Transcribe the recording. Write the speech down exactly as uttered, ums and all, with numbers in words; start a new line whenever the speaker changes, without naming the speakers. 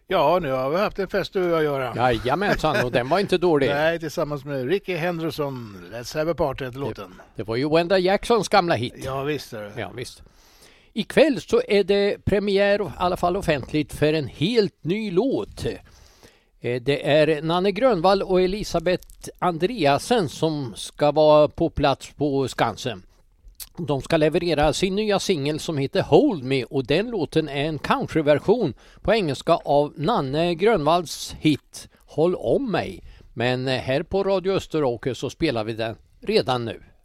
Ja, nu har vi haft en fest du och jag göra.
Jajamensan, och den var inte dålig.
Nej, tillsammans med Ricky Henderson. Let's have a party heter låten.
Det, det var ju Wanda Jacksons gamla hit.
Ja, visst är det.
Ja, visst. Ikväll så är det premiär, i alla fall offentligt, för en helt ny låt. Det är Nanne Grönvall och Elisabeth Andreasen som ska vara på plats på Skansen. De ska leverera sin nya singel som heter Hold Me, och den låten är en countryversion på engelska av Nanne Grönvalls hit Håll om mig. Men här på Radio Österåker så spelar vi den redan nu.